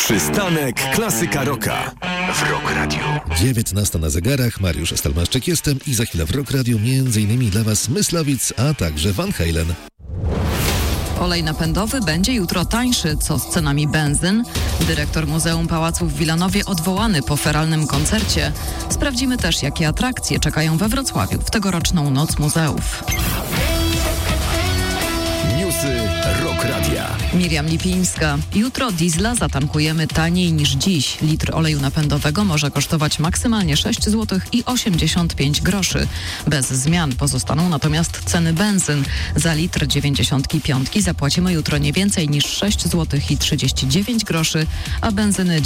Przystanek Klasyka Rocka w Rock Radio. 19 na zegarach, Mariusz Stalmaszczyk jestem i za chwilę w Rock Radio m.in. dla Was Myslowic, a także Van Halen. Olej napędowy będzie jutro tańszy, co z cenami benzyn. Dyrektor Muzeum Pałacu w Wilanowie odwołany po feralnym koncercie. Sprawdzimy też, jakie atrakcje czekają we Wrocławiu w tegoroczną Noc Muzeów. Newsy Rock Radia. Miriam Lipińska. Jutro diesla zatankujemy taniej niż dziś. Litr oleju napędowego może kosztować maksymalnie 6 zł i 85 groszy. Bez zmian pozostaną natomiast ceny benzyn. Za litr 95 zapłacimy jutro nie więcej niż 6 zł i 39 groszy, a benzyny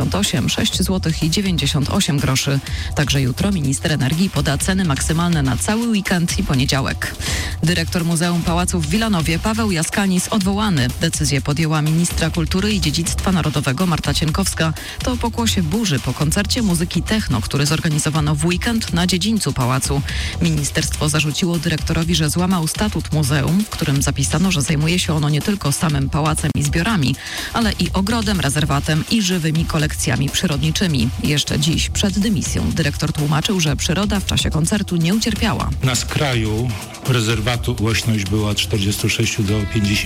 98 6 zł i 98 groszy. Także jutro minister energii poda ceny maksymalne na cały weekend i poniedziałek. Dyrektor Muzeum Pałacu w Wilanowie Paweł Jaskanis odwołany. Decyzję podjęła ministra kultury i dziedzictwa narodowego Marta Cienkowska. To pokłosie burzy po koncercie muzyki techno, który zorganizowano w weekend na dziedzińcu pałacu. Ministerstwo zarzuciło dyrektorowi, że złamał statut muzeum, w którym zapisano, że zajmuje się ono nie tylko samym pałacem i zbiorami, ale i ogrodem, rezerwatem i żywymi kolekcjami przyrodniczymi. Jeszcze dziś przed dymisją dyrektor tłumaczył, że przyroda w czasie koncertu nie ucierpiała. Na skraju rezerwatu głośność była od 46 do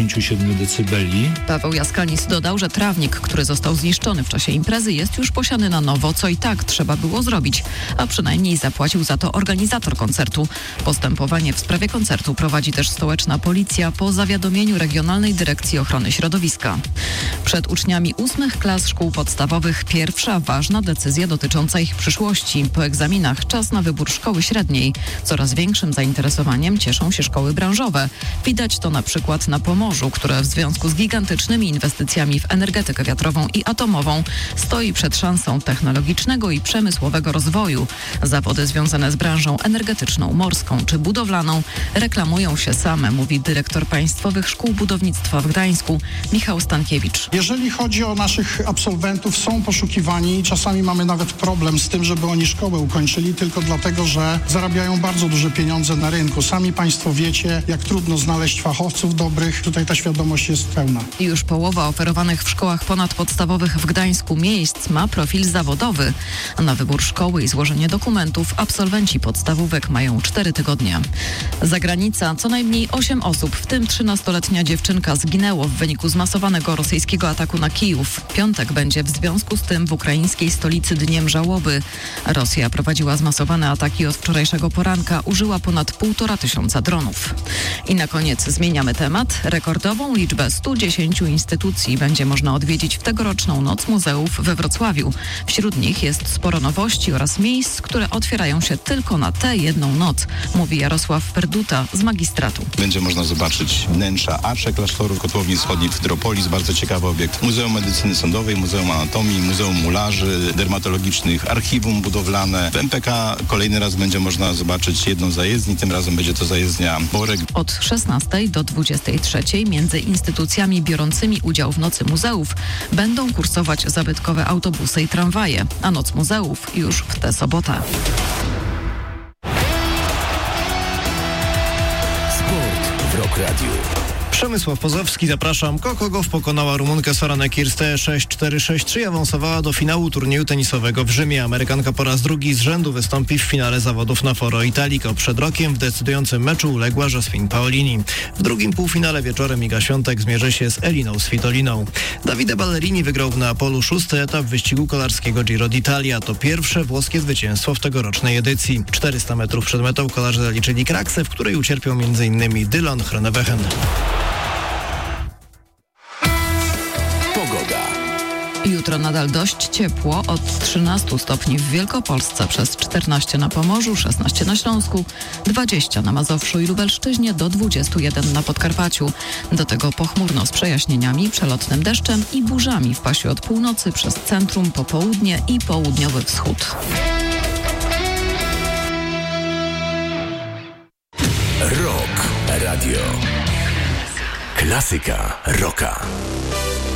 57 decybeli. Paweł Jaskanis dodał, że trawnik, który został zniszczony w czasie imprezy, jest już posiany na nowo, co i tak trzeba było zrobić, a przynajmniej zapłacił za to organizator koncertu. Postępowanie w sprawie koncertu prowadzi też stołeczna policja po zawiadomieniu Regionalnej Dyrekcji Ochrony Środowiska. Przed uczniami 8 klas szkół podstawowych pierwsza ważna decyzja dotycząca ich przyszłości. Po egzaminach czas na wybór szkoły średniej. Coraz większym zainteresowaniem cieszą się szkoły branżowe. Widać to na przykład na Pomorzu, które w związku z gigantycznymi inwestycjami w energetykę wiatrową i atomową stoi przed szansą technologicznego i przemysłowego rozwoju. Zawody związane z branżą energetyczną, morską czy budowlaną reklamują się same, mówi dyrektor Państwowych Szkół Budownictwa w Gdańsku Michał Stankiewicz. Jeżeli chodzi o naszych absolwentów, są poszukiwani. Czasami mamy nawet problem z tym, żeby oni szkołę ukończyli, tylko dlatego, że zarabiają bardzo duże pieniądze na rynku. Sami Państwo wiecie, jak trudno znaleźć fachowców dobrych. Tutaj ta świadomość jest pełna. Już połowa oferowanych w szkołach ponadpodstawowych w Gdańsku miejsc ma profil zawodowy. Na wybór szkoły i złożenie dokumentów absolwenci podstawówek mają 4 tygodnie. Zagranica. Co najmniej 8 osób, w tym 13-letnia dziewczynka, zginęło w wyniku zmasowanego rosyjskiego ataku na Kijów. Piątek będzie w związku z tym w ukraińskiej stolicy dniem żałoby. Rosja prowadziła zmasowane ataki od wczorajszego poranka. Użyła ponad 1500 dronów. I na koniec zmieniamy temat. Rekordową liczbę 110 instytucji będzie można odwiedzić w tegoroczną Noc Muzeów we Wrocławiu. Wśród nich jest sporo nowości oraz miejsc, które otwierają się tylko na tę jedną noc, mówi Jarosław Perduta z magistratu. Będzie można zobaczyć wnętrza arsze klasztoru Kotłowni Wschodniej w Hydropolis, bardzo ciekawy obiekt. Muzeum Medycyny Sądowej, Muzeum Anatomii, Muzeum Mularzy Dermatologicznych, archiwum budowlane. W MPK kolejny raz będzie można zobaczyć jedną zajezdnię, tym razem będzie to zajezdnia Borek. Od 16 do 23 między instytucjami biorącymi udział w Nocy Muzeów będą kursować zabytkowe autobusy i tramwaje, a Noc Muzeów już w tę sobotę. Sport w Rock Radio. Przemysław Pozowski, zapraszam. Kokogow pokonała Rumunkę Soranę Kirste 6-4-6-3 i awansowała do finału turnieju tenisowego w Rzymie. Amerykanka po raz drugi z rzędu wystąpi w finale zawodów na Foro Italico. Przed rokiem w decydującym meczu uległa Josephine Paolini. W drugim półfinale wieczorem Iga Świątek zmierzy się z Eliną Svitoliną. Davide Ballerini wygrał w Neapolu 6. etap wyścigu kolarskiego Giro d'Italia. To pierwsze włoskie zwycięstwo w tegorocznej edycji. 400 metrów przed metą kolarze zaliczyli kraksę, w której ucierpiał m.in. Dylan Groenewegen. Jutro nadal dość ciepło, od 13 stopni w Wielkopolsce, przez 14 na Pomorzu, 16 na Śląsku, 20 na Mazowszu i Lubelszczyźnie, do 21 na Podkarpaciu. Do tego pochmurno z przejaśnieniami, przelotnym deszczem i burzami w pasie od północy przez centrum, popołudnie i południowy wschód. Rock Radio. Klasyka rocka.